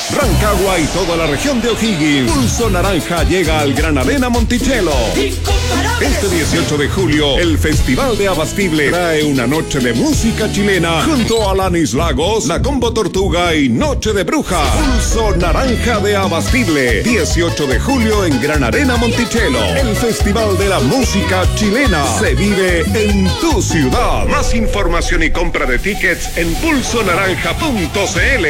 Rancagua y toda la región de O'Higgins. Pulso Naranja llega al Gran Arena Monticello. Este 18 de julio, el Festival de Abastible trae una noche de música chilena junto a Alanis Lagos, La Combo Tortuga y Noche de Brujas. Pulso Naranja de Abastible, 18 de julio en Gran Arena Monticello. El Festival de la Música Chilena se vive en tu ciudad. Más información y compra de tickets en pulsonaranja.cl.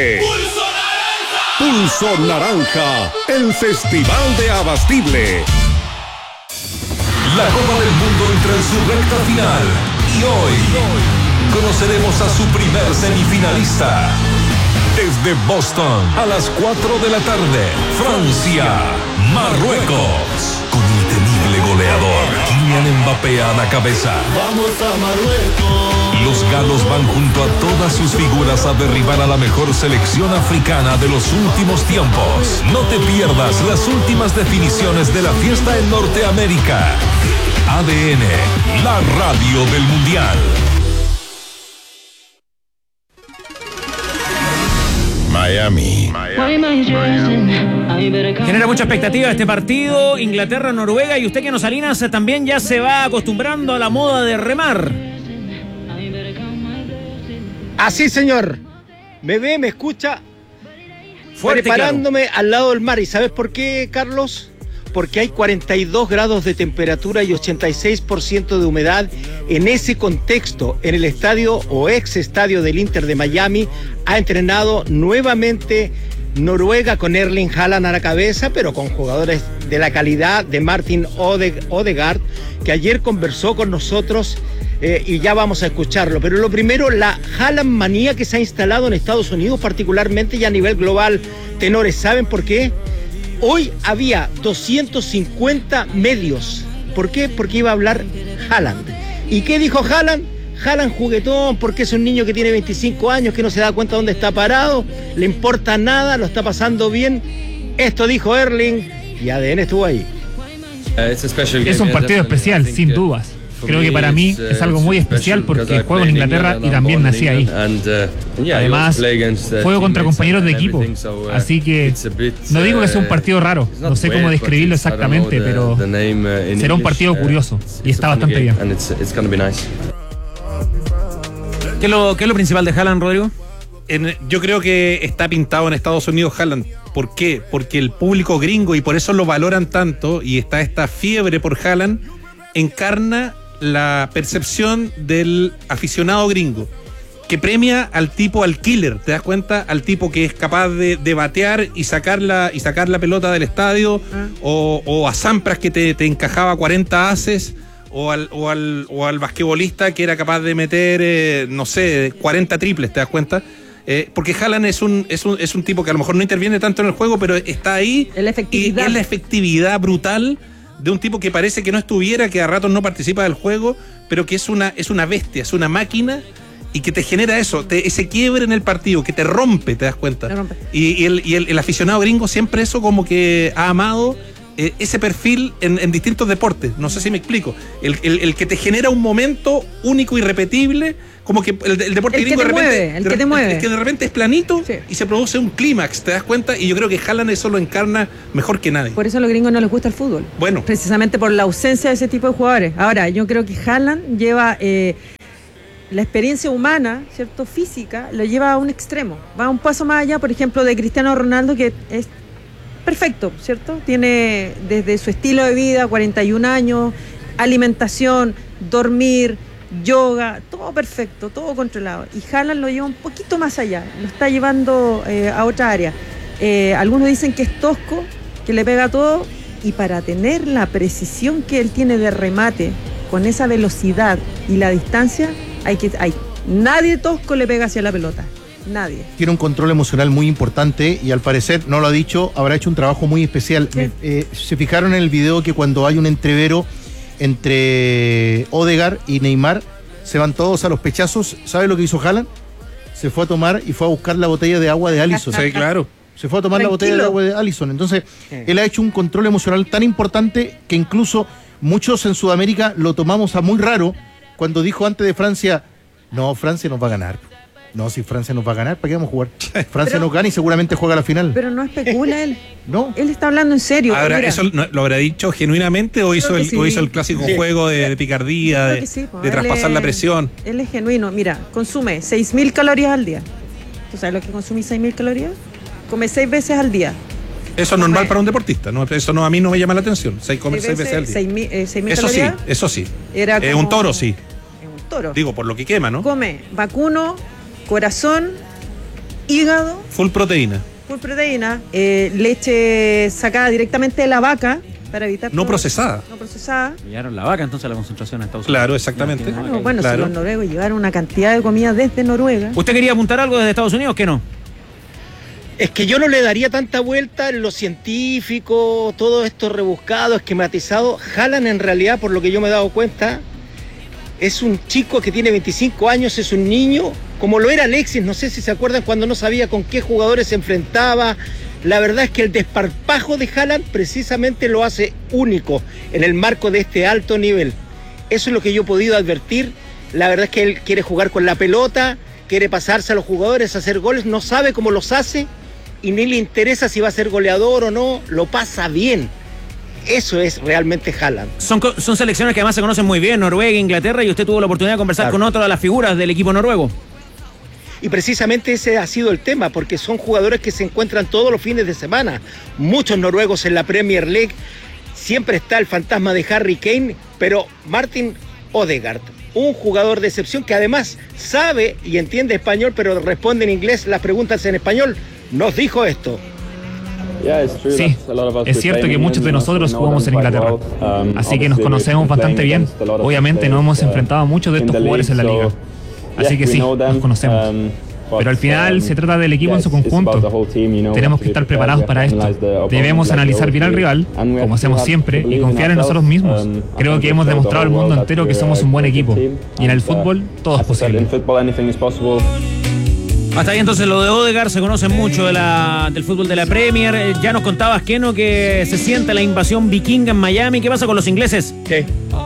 Pulso Naranja, el Festival de Abastible. La Copa del Mundo entra en su recta final y hoy conoceremos a su primer semifinalista. Desde Boston, a las 4 de la tarde, Francia, Marruecos, con el temible goleador Kylian Mbappé a la cabeza. ¡Vamos a Marruecos! Los galos van junto a todas sus figuras a derribar a la mejor selección africana de los últimos tiempos. No te pierdas las últimas definiciones de la fiesta en Norteamérica. ADN, la radio del Mundial. Miami. Genera mucha expectativa este partido, Inglaterra-Noruega, y usted que no, Salinas, también ya se va acostumbrando a la moda de remar. Así, señor. Me ve, me escucha. Fuerte, preparándome al lado del mar. ¿Y sabes por qué, Carlos? Porque hay 42 grados de temperatura y 86% de humedad. En ese contexto, en el estadio o ex estadio del Inter de Miami, ha entrenado nuevamente Noruega con Erling Haaland a la cabeza, pero con jugadores de la calidad de Martin Odegaard, que ayer conversó con nosotros y ya vamos a escucharlo. Pero lo primero, la Haaland manía que se ha instalado en Estados Unidos particularmente y a nivel global. Tenores, ¿saben por qué? Hoy había 250 medios. ¿Por qué? Porque iba a hablar Haaland. ¿Y qué dijo Haaland? Haaland juguetón, porque es un niño que tiene 25 años, que no se da cuenta dónde está parado, le importa nada, lo está pasando bien. Esto dijo Erling y ADN estuvo ahí. Es un partido especial, sin dudas. Creo que para mí es algo muy especial porque juego en Inglaterra y también nací ahí. Además, juego contra compañeros de equipo, así que no digo que sea un partido raro, no sé cómo describirlo exactamente, pero será un partido curioso y está bastante bien. ¿Qué es lo principal de Haaland, Rodrigo? Yo creo que está pintado en Estados Unidos Haaland. ¿Por qué? Porque el público gringo, y por eso lo valoran tanto, y está esta fiebre por Haaland, encarna la percepción del aficionado gringo, que premia al tipo, al killer, ¿te das cuenta? Al tipo que es capaz de batear y sacar la pelota del estadio, o a Sampras que te encajaba 40 aces, o al basquetbolista que era capaz de meter, 40 triples, ¿te das cuenta? Porque Haaland es un tipo que a lo mejor no interviene tanto en el juego, pero está ahí, y es la efectividad brutal de un tipo que parece que no estuviera, que a ratos no participa del juego, pero que es una bestia, es una máquina, y que te genera ese quiebre en el partido, que te rompe, ¿te das cuenta? Y el aficionado gringo siempre eso como que ha amado ese perfil en distintos deportes. No sé si me explico. El que te genera un momento único y repetible, como que el deporte gringo de repente, el que de repente es planito, sí, y se produce un clímax, ¿te das cuenta? Y yo creo que Haaland eso lo encarna mejor que nadie. Por eso a los gringos no les gusta el fútbol. Bueno. Precisamente por la ausencia de ese tipo de jugadores. Ahora, yo creo que Haaland lleva la experiencia humana, ¿cierto? Física, lo lleva a un extremo. Va un paso más allá, por ejemplo, de Cristiano Ronaldo, que es perfecto, ¿cierto? Tiene desde su estilo de vida, 41 años, alimentación, dormir, yoga, todo perfecto, todo controlado. Y Haaland lo lleva un poquito más allá, lo está llevando a otra área. Algunos dicen que es tosco, que le pega todo, y para tener la precisión que él tiene de remate, con esa velocidad y la distancia, nadie tosco le pega hacia la pelota. Nadie. Tiene un control emocional muy importante y al parecer, no lo ha dicho, habrá hecho un trabajo muy especial. Sí. Se fijaron en el video que cuando hay un entrevero entre Odegaard y Neymar, se van todos a los pechazos. ¿Sabe lo que hizo Haaland? Se fue a tomar y fue a buscar la botella de agua de Alisson. Sí, claro. Se fue a tomar la botella de agua de Alisson. Entonces, él ha hecho un control emocional tan importante que incluso muchos en Sudamérica lo tomamos a muy raro cuando dijo antes de Francia, no, Francia nos va a ganar. No, si Francia nos va a ganar, ¿para qué vamos a jugar? Francia nos gana y seguramente juega la final. Pero no especula él. No. Él está hablando en serio. Ahora, ¿eso lo habrá dicho genuinamente o hizo el clásico juego de picardía, de traspasar la presión? Él es genuino. Mira, consume 6.000 calorías al día. ¿Tú sabes lo que consumís 6.000 calorías? Come 6 veces al día. Eso es normal para un deportista, ¿no? Eso no, a mí no me llama la atención. Comer 6 veces al día. 6.000 eso calorías. Eso sí. Era como... un toro, sí. Es un toro. Digo, por lo que quema, ¿no? Come vacuno, corazón, hígado. Full proteína. Leche sacada directamente de la vaca para evitar... No procesada. No procesada. Llevaron la vaca entonces a la concentración a Estados Unidos. Claro, exactamente. Bueno, si los noruegos llevaron una cantidad de comida desde Noruega. ¿Usted quería apuntar algo desde Estados Unidos? ¿Qué no? Es que yo no le daría tanta vuelta en lo científico, todo esto rebuscado, esquematizado. Haaland, en realidad, por lo que yo me he dado cuenta, es un chico que tiene 25 años, es un niño, como lo era Alexis, no sé si se acuerdan cuando no sabía con qué jugadores se enfrentaba. La verdad es que el desparpajo de Haaland precisamente lo hace único en el marco de este alto nivel. Eso es lo que yo he podido advertir. La verdad es que él quiere jugar con la pelota, quiere pasarse a los jugadores, hacer goles, no sabe cómo los hace y ni le interesa si va a ser goleador o no, lo pasa bien. Eso es realmente Haaland. Son selecciones que además se conocen muy bien, Noruega, Inglaterra, y usted tuvo la oportunidad de conversar con otra de las figuras del equipo noruego. Y precisamente ese ha sido el tema, porque son jugadores que se encuentran todos los fines de semana. Muchos noruegos en la Premier League. Siempre está el fantasma de Harry Kane, pero Martin Odegaard, un jugador de excepción que además sabe y entiende español, pero responde en inglés las preguntas en español, nos dijo esto. Sí, es cierto que muchos de nosotros jugamos en Inglaterra, así que nos conocemos bastante bien. Obviamente no hemos enfrentado a muchos de estos jugadores en la liga, así que sí, nos conocemos. Pero al final se trata del equipo en su conjunto. Tenemos que estar preparados para esto. Debemos analizar bien al rival, como hacemos siempre, y confiar en nosotros mismos. Creo que hemos demostrado al mundo entero que somos un buen equipo. Y en el fútbol, todo es posible. Hasta ahí entonces lo de Odegaard, se conoce mucho del fútbol de la Premier. Ya nos contabas, Keno, que se siente la invasión vikinga en Miami. ¿Qué pasa con los ingleses? Sí.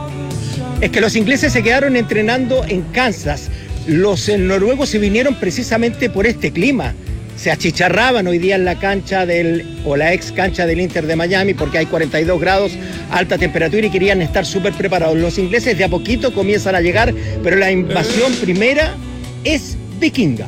Es que los ingleses se quedaron entrenando en Kansas. Los noruegos se vinieron precisamente por este clima. Se achicharraban hoy día en la cancha la ex cancha del Inter de Miami porque hay 42 grados, alta temperatura y querían estar súper preparados. Los ingleses de a poquito comienzan a llegar, pero la invasión primera es vikinga.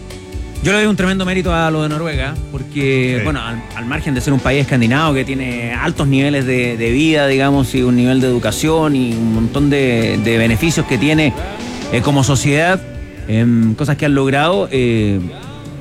Yo le doy un tremendo mérito a lo de Noruega, porque, bueno, al margen de ser un país escandinavo que tiene altos niveles de vida, digamos, y un nivel de educación y un montón de beneficios que tiene como sociedad, cosas que han logrado. En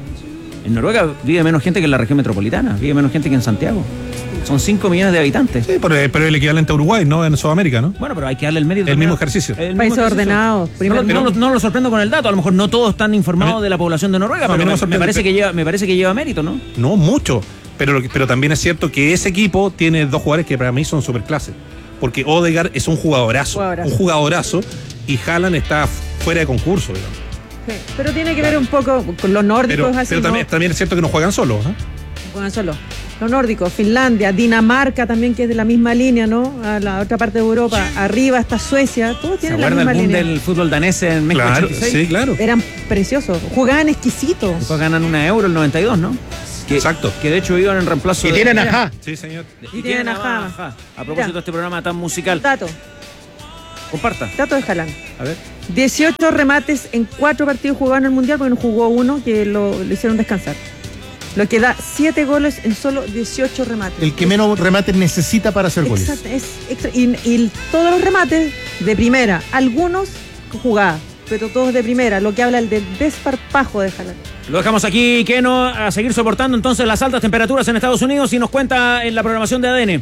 Noruega vive menos gente que en la región metropolitana, vive menos gente que en Santiago. Son 5 millones de habitantes. Sí, pero el equivalente a Uruguay, ¿no? En Sudamérica, ¿no? Bueno, pero hay que darle el mérito. El mismo ejercicio. Países ordenados. No lo sorprendo con el dato. A lo mejor no todos están informados de la población de Noruega, pero me parece que lleva mérito, ¿no? No, mucho. Pero también es cierto que ese equipo tiene 2 jugadores que para mí son superclase. Porque Odegaard es un jugadorazo. Un jugadorazo. Y Haaland está fuera de concurso, digamos. Sí, pero tiene que ver un poco con los nórdicos. Pero también es cierto que no juegan solos, ¿eh? Juegan solos. Los nórdicos, Finlandia, Dinamarca también, que es de la misma línea, ¿no? A la otra parte de Europa. Arriba está Suecia, todos tienen la misma línea. ¿Se acuerda el boom del fútbol danés en México? Claro, 86? sí, claro. Eran preciosos, jugaban exquisitos. Después ganan €1 el 92, ¿no? Exacto. Que de hecho iban en reemplazo y tienen ajá. Sí, señor. Y tienen ajá. A propósito de este programa tan musical. Dato. Comparta. Dato de Haaland. A ver. 18 remates en 4 partidos jugados en el Mundial, porque no jugó uno que lo hicieron descansar. Lo que da 7 goles en solo 18 remates. El que menos remates necesita para hacer goles. Exacto. Y todos los remates de primera. Algunos jugadas, pero todos de primera. Lo que habla del desparpajo de Haaland. Lo dejamos aquí, Keno, a seguir soportando entonces las altas temperaturas en Estados Unidos y nos cuenta en la programación de ADN.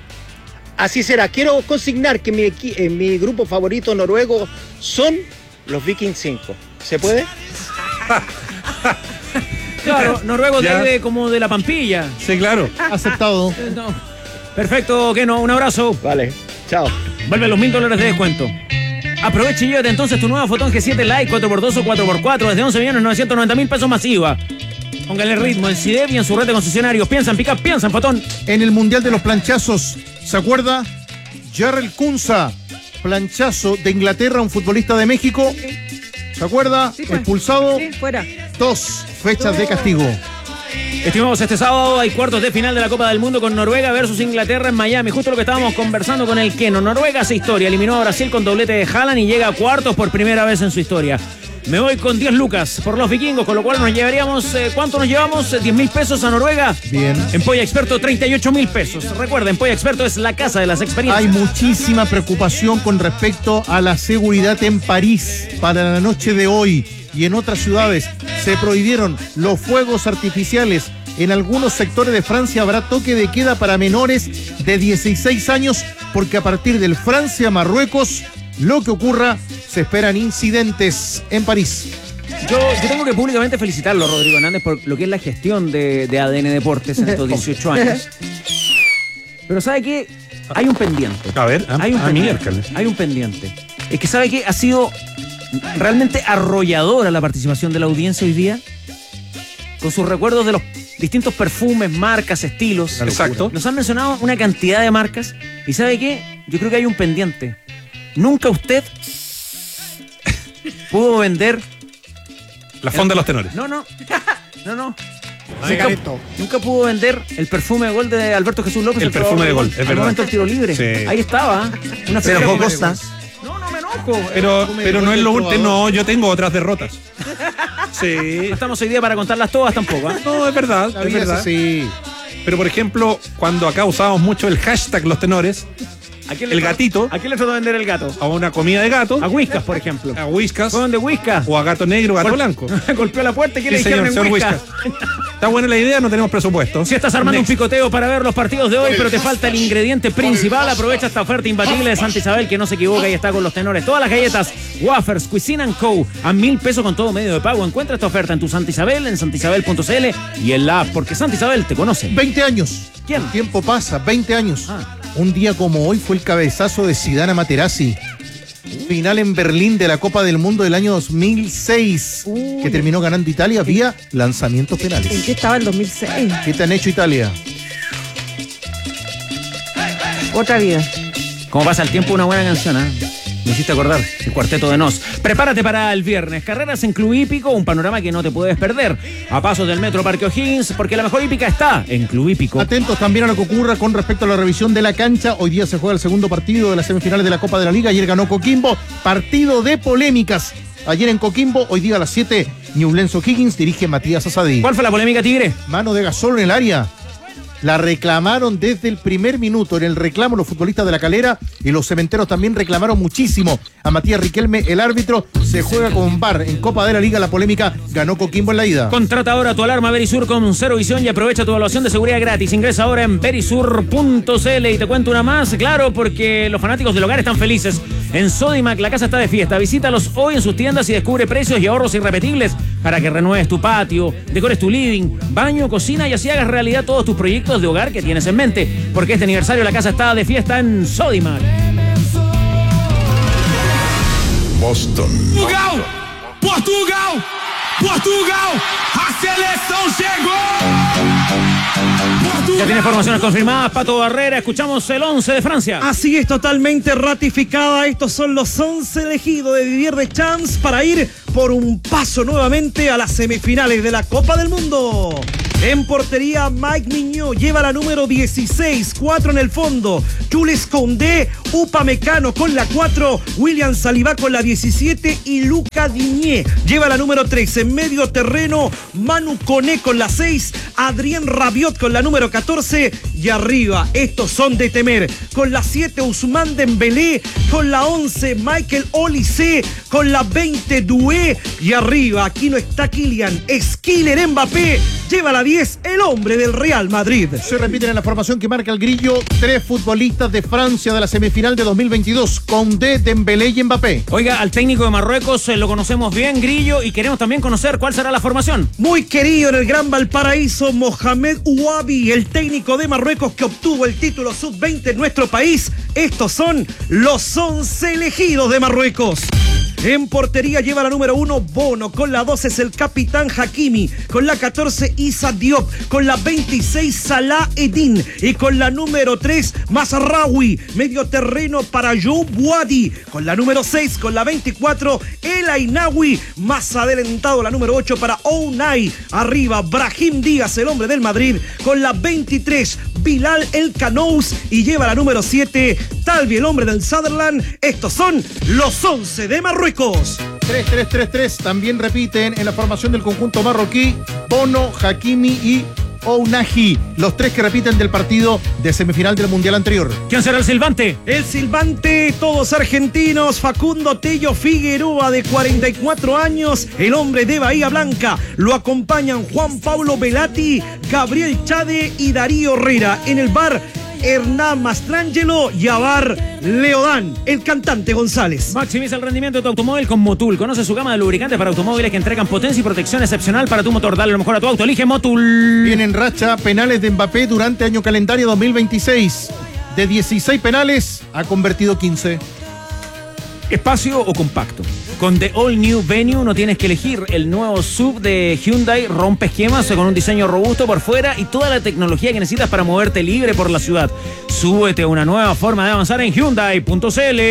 Así será. Quiero consignar que mi grupo favorito noruego son los Vikings 5. ¿Se puede? Claro, noruego de como de la Pampilla. Sí, claro. Aceptado. No. Perfecto, Keno, un abrazo. Vale, chao. Vuelve los $1000 de descuento. Aproveche y llévate entonces tu nuevo Fotón G7 Lite 4x2 o 4x4 desde 11.990.000 pesos más IVA. Póngale ritmo en CIDEP y en su red de concesionarios. Piensa en pick-up, piensa en Fotón. En el Mundial de los Planchazos, ¿se acuerda? Jarrell Kunza, planchazo de Inglaterra, un futbolista de México. ¿Se acuerda? Sí, pues. Expulsado. Sí, fuera. 2 fechas de castigo. Estimados, este sábado hay cuartos de final de la Copa del Mundo con Noruega versus Inglaterra en Miami. Justo lo que estábamos conversando con el Keno. Noruega hace historia, eliminó a Brasil con doblete de Haaland y llega a cuartos por primera vez en su historia. Me voy con 10 lucas por los vikingos, con lo cual nos llevaríamos, ¿cuánto nos llevamos? 10.000 pesos a Noruega. Bien. En Polla Experto, 38.000 pesos. Recuerden, Polla Experto es la casa de las experiencias. Hay muchísima preocupación con respecto a la seguridad en París para la noche de hoy y en otras ciudades. Se prohibieron los fuegos artificiales. En algunos sectores de Francia habrá toque de queda para menores de 16 años porque a partir del Francia-Marruecos, lo que ocurra, se esperan incidentes en París. Yo tengo que públicamente felicitarlo, Rodrigo Hernández, por lo que es la gestión de ADN Deportes en estos 18 años. Pero ¿sabe qué? Hay un pendiente. A ver, hay un pendiente. Es que ¿sabe qué? Ha sido realmente arrolladora la participación de la audiencia hoy día, con sus recuerdos de los distintos perfumes, marcas, estilos. Exacto. Nos han mencionado una cantidad de marcas. ¿Y sabe qué? Yo creo que hay un pendiente. Nunca usted pudo vender la fonda de los tenores. No. Nunca pudo vender el perfume de gol de Alberto Jesús López. El perfume de gol, es verdad. Al momento del tiro libre. Sí. Ahí estaba. Una se enojó Costa. No me enojo. Pero no es lo último. No, yo tengo otras derrotas. Sí. No estamos hoy día para contarlas todas tampoco. No, es verdad. Es verdad. Sí. Pero por ejemplo, cuando acá usábamos mucho el hashtag los tenores, el gatito. ¿A quién le trató de vender el gato? A una comida de gato. A Whiskas, por ejemplo. A Whiskas. ¿Fueron de Whiskas? O a gato negro, gato blanco. Golpeó la puerta y ¿qué sí, le dijeron en Whiskas? Está buena la idea, no tenemos presupuesto. Si estás armando un picoteo para ver los partidos de hoy, pero te falta el ingrediente principal, aprovecha esta oferta imbatible de Santa Isabel, que no se equivoca y está con los tenores. Todas las galletas, wafers, Cuisine & Co. a 1.000 pesos con todo medio de pago. Encuentra esta oferta en tu Santa Isabel, en santaisabel.cl y en la app, porque Santa Isabel te conoce. 20 años. ¿Quién? El tiempo pasa, 20 años. Un día como hoy fue el cabezazo de Zidane a Materazzi. Final en Berlín de la Copa del Mundo del año 2006, que terminó ganando Italia vía lanzamientos penales. ¿En qué estaba el 2006? ¿Qué te han hecho Italia? Otra vida. Como pasa el tiempo, una buena canción, Me hiciste acordar, el Cuarteto de Nos. Prepárate para el viernes. Carreras en Club Hípico, un panorama que no te puedes perder. A pasos del Metro Parque O'Higgins, porque la mejor hípica está en Club Hípico. Atentos también a lo que ocurra con respecto a la revisión de la cancha. Hoy día se juega el segundo partido de las semifinales de la Copa de la Liga. Ayer ganó Coquimbo. Partido de polémicas. Ayer en Coquimbo, hoy día a las 7, Ñublense O'Higgins, dirige Matías Asadí. ¿Cuál fue la polémica, Tigre? Mano de Gasol en el área. La reclamaron desde el primer minuto. En el reclamo los futbolistas de La Calera y los cementeros también reclamaron muchísimo a Matías Riquelme, el árbitro. Se juega con VAR en Copa de la Liga. La polémica, ganó Coquimbo en la ida. Contrata ahora tu alarma Verisur con cero visión y aprovecha tu evaluación de seguridad gratis. Ingresa ahora en verisur.cl. Y te cuento una más, claro, porque los fanáticos del hogar están felices. En Sodimac la casa está de fiesta. Visítalos hoy en sus tiendas y descubre precios y ahorros irrepetibles para que renueves tu patio, decores tu living, baño, cocina y así hagas realidad todos tus proyectos de hogar que tienes en mente, porque este aniversario la casa está de fiesta en Sodimac. Boston. Portugal, a selección llegó. Ya tiene formaciones confirmadas, Pato Barrera. Escuchamos el 11 de Francia. Así es, totalmente ratificada. Estos son los 11 elegidos de Didier Deschamps para ir por un paso nuevamente a las semifinales de la Copa del Mundo. En portería, Mike Mignot lleva la número 16, 4 en el fondo. Jules Koundé, Upamecano con la 4, William Saliba con la 17 y Luca Digne lleva la número 3. En medio terreno, Manu Koné con la 6, Adrien Rabiot con la número 14 y arriba, estos son de temer. Con la 7, Ousmane Dembélé, con la 11, Michael Olise, con la 20, Doué y arriba, aquí no está Kylian, es Kylian Mbappé, lleva la 10, el hombre del Real Madrid. Se repiten en la formación que marca el Grillo 3 futbolistas de Francia de la semifinal de 2022, Koundé, Dembélé y Mbappé. Oiga, al técnico de Marruecos lo conocemos bien, Grillo, y queremos también conocer cuál será la formación. Muy querido en el Gran Valparaíso, Mohamed Ouabi, el técnico de Marruecos que obtuvo el título sub-20 en nuestro país. Estos son los 11 elegidos de Marruecos. En portería lleva la número 1 Bono, con la 2 es el capitán Hakimi, con la 14 Issa Diop, con la 26 Salah Eddin y con la número 3 Mazraoui. Medio terreno para Joe Boadi, con la número 6, con la 24 El Ainaoui, más adelantado la número 8 para Unai. Arriba Brahim Díaz, el hombre del Madrid, con la 23 Bilal El Canous y lleva la número 7 Talbi, el hombre del Sunderland. Estos son los 11 de Marruecos. 3-3-3-3 también repiten en la formación del conjunto marroquí Bono, Hakimi y Ounahi, los 3 que repiten del partido de semifinal del Mundial anterior. ¿Quién será el silbante? El silbante, todos argentinos, Facundo Tello Figueroa, de 44 años, el hombre de Bahía Blanca. Lo acompañan Juan Pablo Velati, Gabriel Chade y Darío Herrera. En el bar, Hernán Mastrangelo y Abar Leodán, el cantante González. Maximiza el rendimiento de tu automóvil con Motul. Conoce su gama de lubricantes para automóviles que entregan potencia y protección excepcional para tu motor. Dale lo mejor a tu auto. Elige Motul. Viene en racha penales de Mbappé durante año calendario 2026. De 16 penales ha convertido 15. ¿Espacio o compacto? Con The All New Venue no tienes que elegir. El nuevo SUV de Hyundai rompe esquemas con un diseño robusto por fuera y toda la tecnología que necesitas para moverte libre por la ciudad. Súbete a una nueva forma de avanzar en Hyundai.cl.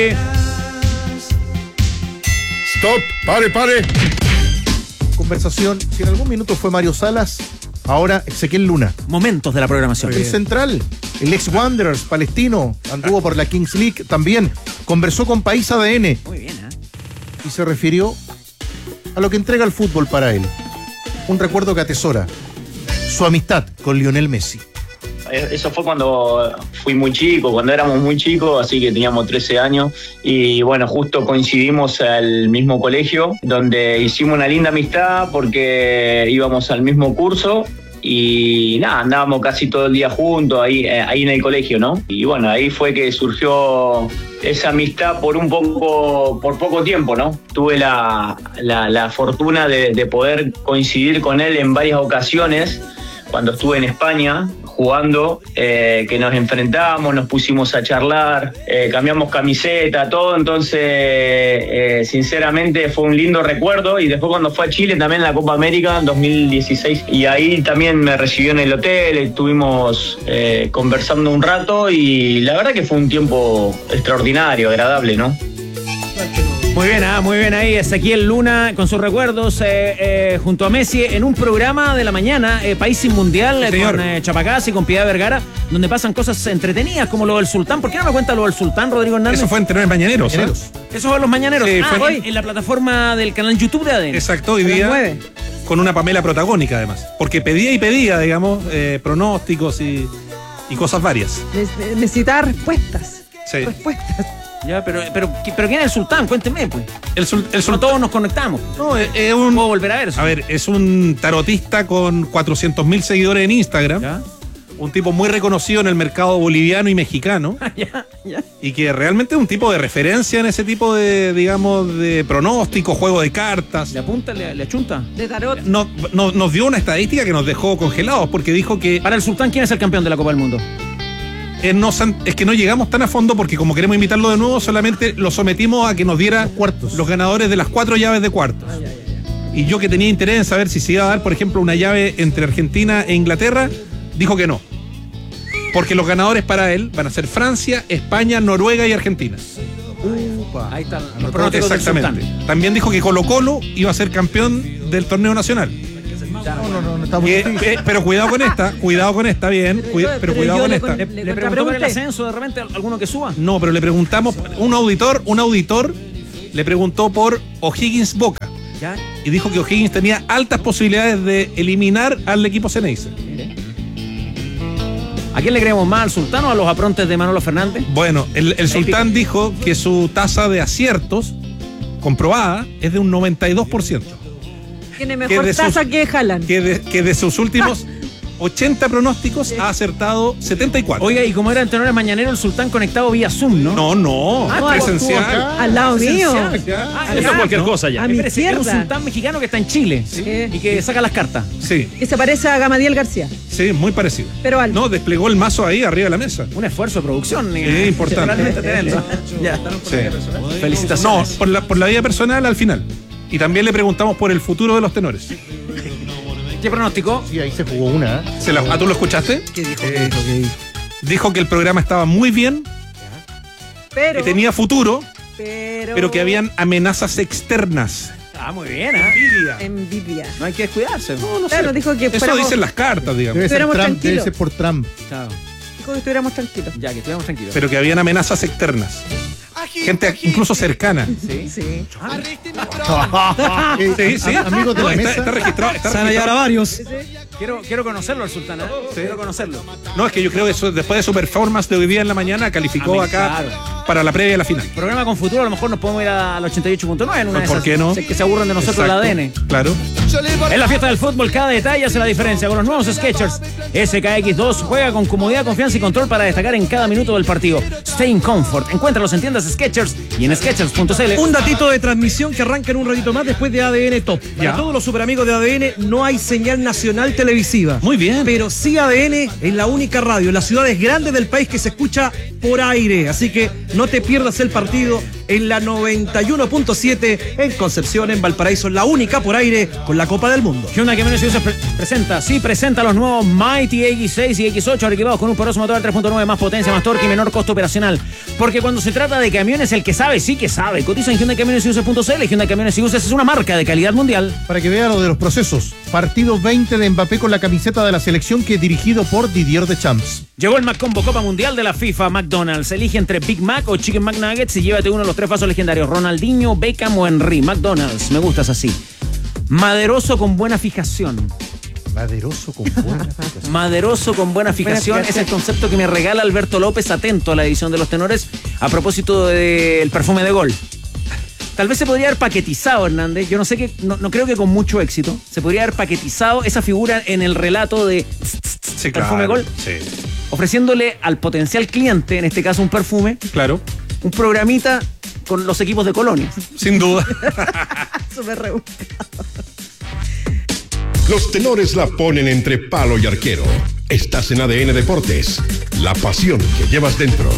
Stop, pare. Conversación, si en algún minuto fue Mario Salas, ahora Ezequiel Luna. Momentos de la programación. El central, el ex Wanderers palestino, anduvo por la Kings League también. Conversó con País ADN. Muy bien, y se refirió a lo que entrega el fútbol para él. Un recuerdo que atesora: su amistad con Lionel Messi. Eso fue cuando fui muy chico, cuando éramos muy chicos, así que teníamos 13 años. Y bueno, justo coincidimos al mismo colegio, donde hicimos una linda amistad porque íbamos al mismo curso. Y nada, andábamos casi todo el día juntos ahí en el colegio, ¿no? Y bueno, ahí fue que surgió esa amistad por poco tiempo, ¿no? Tuve la fortuna de poder coincidir con él en varias ocasiones cuando estuve en España jugando, que nos enfrentamos, nos pusimos a charlar, cambiamos camiseta, todo. Entonces, sinceramente fue un lindo recuerdo. Y después cuando fue a Chile también en la Copa América en 2016, y ahí también me recibió en el hotel, estuvimos conversando un rato y la verdad que fue un tiempo extraordinario, agradable, ¿no? Muy bien ahí Ezequiel Luna con sus recuerdos junto a Messi en un programa de la mañana, País Sin Mundial, sí, con Chapacás y con Piedad Vergara, donde pasan cosas entretenidas como lo del Sultán. ¿Por qué no me cuenta lo del Sultán, Rodrigo Hernández? Eso fue entre los mañaneros. Eso fue los mañaneros. Sí, fue en la plataforma del canal YouTube de ADN. Exacto, hoy día con una Pamela protagónica además, porque pedía, digamos, pronósticos y cosas varias. Necesitaba respuestas. Sí. Respuestas. Ya, pero ¿quién es el Sultán? Cuénteme, pues. El Sultán, todos nos conectamos. No, es un... Puedo volver a ver eso. A ver, es un tarotista con 400.000 seguidores en Instagram. ¿Ya? Un tipo muy reconocido en el mercado boliviano y mexicano. Ya. Y que realmente es un tipo de referencia en ese tipo de, digamos, de pronóstico, juego de cartas. ¿Le apunta, le achunta? De tarot. Nos dio una estadística que nos dejó congelados, porque dijo que... Para el Sultán, ¿quién es el campeón de la Copa del Mundo? Es que no llegamos tan a fondo porque como queremos invitarlo de nuevo, solamente lo sometimos a que nos diera los ganadores de las 4 llaves de cuartos. Y yo, que tenía interés en saber si se iba a dar, por ejemplo, una llave entre Argentina e Inglaterra, dijo que no. Porque los ganadores para él van a ser Francia, España, Noruega y Argentina. Ahí está. Exactamente. También dijo que Colo-Colo iba a ser campeón del torneo nacional. No estamos pero cuidado con esta, bien, pero cuidado con esta. ¿Le preguntó por el ascenso de repente alguno que suba? No, pero le preguntamos, un auditor le preguntó por O'Higgins Boca. ¿Ya? Y dijo que O'Higgins tenía altas posibilidades de eliminar al equipo Ceneice. ¿A quién le creemos más, al Sultán o a los aprontes de Manolo Fernández? Bueno, el Sultán dijo que su tasa de aciertos comprobada es de un 92%. Tiene mejor tasa que Haaland. Que de sus últimos 80 pronósticos, ha acertado 74. Oiga, y como era en tenores mañanero, el sultán conectado vía Zoom, ¿no? No, presencial. Al lado mío. Eso es cualquier cosa ya. A mi Es un sultán mexicano que está en Chile y que saca las cartas. Sí. Que se parece a Gamadiel García. Sí, muy parecido. Pero alto. No, desplegó el mazo ahí arriba de la mesa. Un esfuerzo de producción. Importante. Realmente tenerlo. Ya. Sí. Felicitaciones. No, por la vida personal al final. Y también le preguntamos por el futuro de los tenores. ¿Qué pronóstico? Sí, ahí se jugó una. ¿Tú lo escuchaste? ¿Qué dijo? Dijo que el programa estaba muy bien, Pero. que tenía futuro, Pero que habían amenazas externas. Muy bien, Envidia. No hay que descuidarse. Claro, dijo que Eso dicen las cartas, digamos. Debe ser Trump, tranquilos. debe ser por Trump. Chao. Dijo que estuviéramos tranquilos. Ya, que estuviéramos tranquilos. Pero que habían amenazas externas. Gente incluso cercana. Sí. Sí. Amigos de la mesa. Está registrado. Se van a llevar a varios. Quiero conocerlo al sultán, Quiero conocerlo. No, es que yo creo que después de su performance de hoy día en la mañana, calificó acá para la previa de la final. Programa con futuro, a lo mejor nos podemos ir al 88.9 en una ¿Por qué no? Que se aburren de nosotros. Exacto. El ADN. Claro. En la fiesta del fútbol, cada detalle hace la diferencia. Con los nuevos Skechers SKX2, juega con comodidad, confianza y control para destacar en cada minuto del partido. Stay in comfort. Encuéntralos en tiendas Skechers y en Skechers.cl. Un datito de transmisión que arranca en un ratito más después de ADN Top. Para todos los superamigos de ADN, no hay señal nacional televisiva. Muy bien. Pero sí ADN es la única radio en las ciudades grandes del país que se escucha por aire. Así que no te pierdas el partido en la 91.7 en Concepción, en Valparaíso, la única por aire con la Copa del Mundo. Hyundai Camiones y Buses presenta los nuevos Mighty X6 y X8 equipados con un poderoso motor de 3.9, más potencia, más torque y menor costo operacional. Porque cuando se trata de camiones, el que sabe, sí que sabe. Cotiza en Hyundai Camiones y Buses.cl. Hyundai Camiones y Buses es una marca de calidad mundial. Para que vea lo de los procesos. Partido 20 de Mbappé con la camiseta de la selección que es dirigido por Didier Deschamps. Llegó el McCombo Copa Mundial de la FIFA. McDonald's. Elige entre Big Mac o Chicken McNuggets y llévate uno de los 3 vasos legendarios. Ronaldinho, Beckham o Henry. McDonald's. Me gustas así. Maderoso con buena fijación. Maderoso con buena fijación. Maderoso con buena fijación es el concepto que me regala Alberto López, atento a la edición de Los Tenores, a propósito del perfume de Gol. Tal vez se podría haber paquetizado, Hernández. Yo no sé que, no creo que con mucho éxito. Se podría haber paquetizado esa figura en el relato de perfume Gol. Sí. Ofreciéndole al potencial cliente, en este caso un perfume. Claro. Un programita con los equipos de colonias. Sin duda. Súper rebuscado. Los Tenores la ponen entre palo y arquero. Estás en ADN Deportes, la pasión que llevas dentro.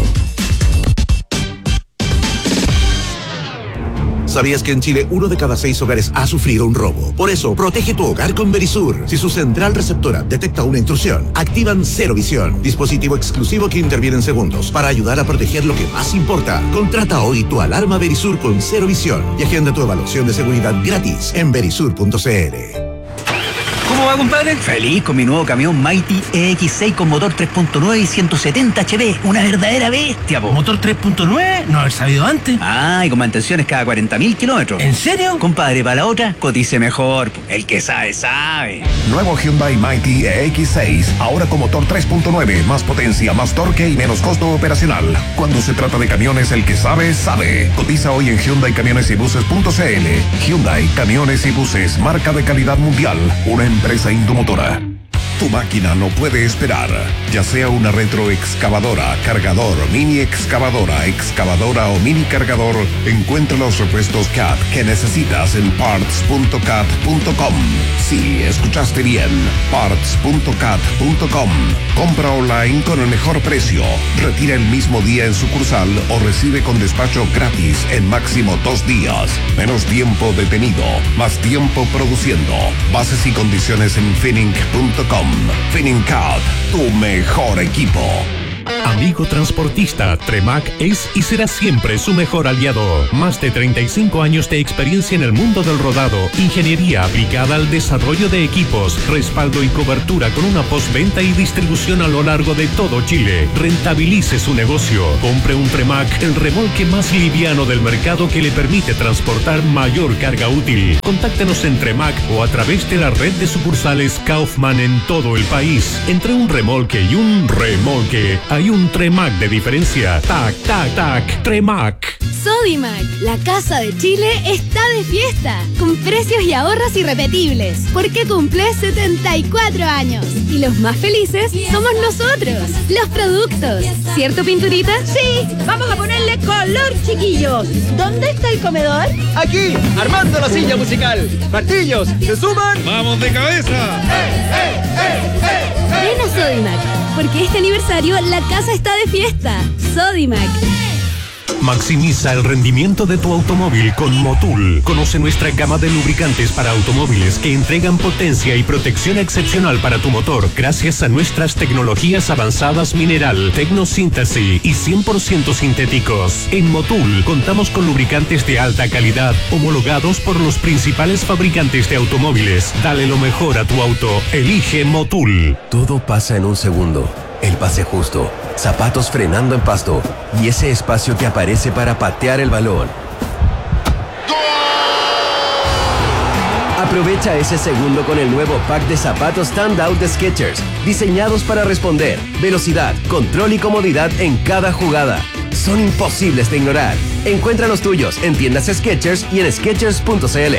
¿Sabías que en Chile 1 de cada 6 hogares ha sufrido un robo? Por eso, protege tu hogar con Verisur. Si su central receptora detecta una intrusión, activan Cero Visión, dispositivo exclusivo que interviene en segundos para ayudar a proteger lo que más importa. Contrata hoy tu alarma Verisur con Cero Visión y agenda tu evaluación de seguridad gratis en verisur.cl. ¿Cómo va, compadre? Feliz con mi nuevo camión Mighty EX6 con motor 3.9 y 170 HP. Una verdadera bestia, po. ¿Motor 3.9? No haber sabido antes. Ah, y con mantenciones cada 40.000 kilómetros. ¿En serio? Compadre, para la otra, cotice mejor. El que sabe, sabe. Nuevo Hyundai Mighty EX6. Ahora con motor 3.9. Más potencia, más torque y menos costo operacional. Cuando se trata de camiones, el que sabe, sabe. Cotiza hoy en Hyundai Camiones y Buses.cl. Hyundai Camiones y Buses. Marca de calidad mundial. Una empresa Indomotora. Tu máquina no puede esperar. Ya sea una retroexcavadora, cargador, mini excavadora, excavadora o mini cargador, encuentra los repuestos CAT que necesitas en parts.cat.com. Sí, escuchaste bien. Parts.cat.com. Compra online con el mejor precio. Retira el mismo día en sucursal o recibe con despacho gratis en máximo 2 días. Menos tiempo detenido, más tiempo produciendo. Bases y condiciones en finning.com. FinningCAD, tu mejor equipo. Amigo transportista, Tremac es y será siempre su mejor aliado. Más de 35 años de experiencia en el mundo del rodado, ingeniería aplicada al desarrollo de equipos, respaldo y cobertura con una postventa y distribución a lo largo de todo Chile. Rentabilice su negocio. Compre un Tremac, el remolque más liviano del mercado que le permite transportar mayor carga útil. Contáctenos en Tremac o a través de la red de sucursales Kaufman en todo el país. Entre un remolque y un remolque hay y un Tremac de diferencia. Tac, tac, tac, Tremac. Sodimac, la casa de Chile está de fiesta, con precios y ahorros irrepetibles, porque cumple 74 años. Y los más felices somos nosotros, los productos. ¿Cierto, Pinturita? Sí, vamos a ponerle color, chiquillos. ¿Dónde está el comedor? Aquí, armando la silla musical. Martillos, ¿se suman? ¡Vamos de cabeza! Ven a Sodimac, porque este aniversario la casa está de fiesta. Sodimac. Maximiza el rendimiento de tu automóvil con Motul. Conoce nuestra gama de lubricantes para automóviles que entregan potencia y protección excepcional para tu motor gracias a nuestras tecnologías avanzadas mineral, tecnosíntesis y 100% sintéticos. En Motul contamos con lubricantes de alta calidad homologados por los principales fabricantes de automóviles. Dale lo mejor a tu auto. Elige Motul. Todo pasa en un segundo. El pase justo, zapatos frenando en pasto y ese espacio que aparece para patear el balón. Aprovecha ese segundo con el nuevo pack de zapatos Standout de Skechers, diseñados para responder, velocidad, control y comodidad en cada jugada. Son imposibles de ignorar. Encuentra los tuyos en tiendas Skechers y en Skechers.cl.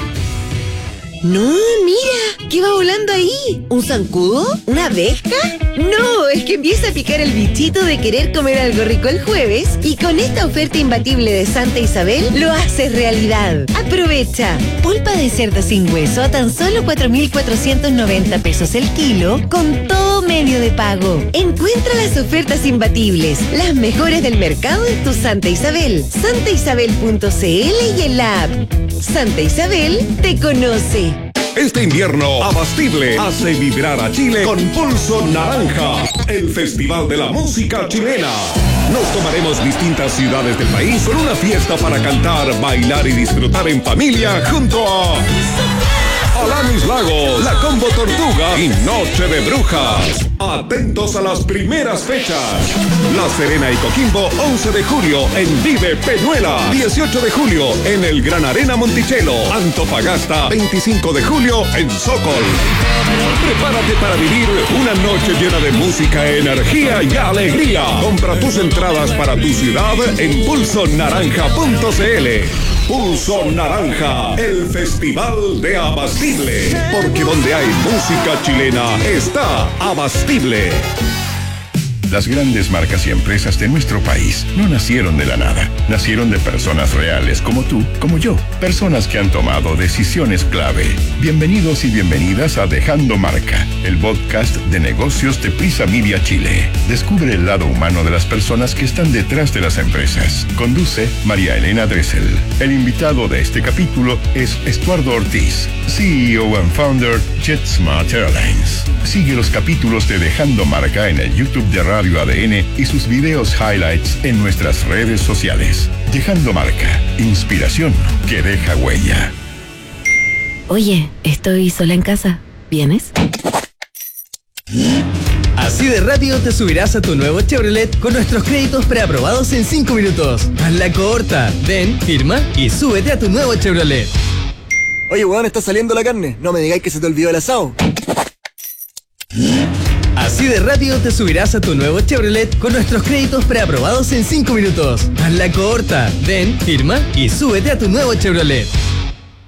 No, mira, ¿qué va volando ahí? ¿Un zancudo? ¿Una abeja? No, es que empieza a picar el bichito de querer comer algo rico el jueves y con esta oferta imbatible de Santa Isabel lo haces realidad. Aprovecha. Pulpa de cerdo sin hueso a tan solo 4.490 pesos el kilo con todo medio de pago. Encuentra las ofertas imbatibles, las mejores del mercado en tu Santa Isabel. santaisabel.cl y en la app. Santa Isabel te conoce. Este invierno, Abastible hace vibrar a Chile con Pulso Naranja, el festival de la música chilena. Nos tomaremos distintas ciudades del país con una fiesta para cantar, bailar y disfrutar en familia junto a Alanis Lagos, La Combo Tortuga y Noche de Brujas. Atentos a las primeras fechas. La Serena y Coquimbo, 11 de julio en Vive Peñuela. 18 de julio en el Gran Arena Monticello. Antofagasta, 25 de julio en Sokol. Prepárate para vivir una noche llena de música, energía y alegría. Compra tus entradas para tu ciudad en pulsonaranja.cl. Pulso Naranja, el festival de Abastible. Porque donde hay música chilena está Abastible. Las grandes marcas y empresas de nuestro país no nacieron de la nada. Nacieron de personas reales como tú, como yo. Personas que han tomado decisiones clave. Bienvenidos y bienvenidas a Dejando Marca, el podcast de negocios de Prisa Media Chile. Descubre el lado humano de las personas que están detrás de las empresas. Conduce María Elena Dressel. El invitado de este capítulo es Estuardo Ortiz, CEO and founder JetSmart Airlines. Sigue los capítulos de Dejando Marca en el YouTube de Radio ADN y sus videos highlights en nuestras redes sociales. Dejando Marca, inspiración que deja huella. Oye, estoy sola en casa. ¿Vienes? Así de rápido te subirás a tu nuevo Chevrolet con nuestros créditos preaprobados en 5 minutos. Hazla corta. Ven, firma y súbete a tu nuevo Chevrolet. Oye, weón, está saliendo la carne. No me digáis que se te olvidó el asado. Así de rápido te subirás a tu nuevo Chevrolet con nuestros créditos preaprobados en 5 minutos. Hazla corta. Ven, firma y súbete a tu nuevo Chevrolet.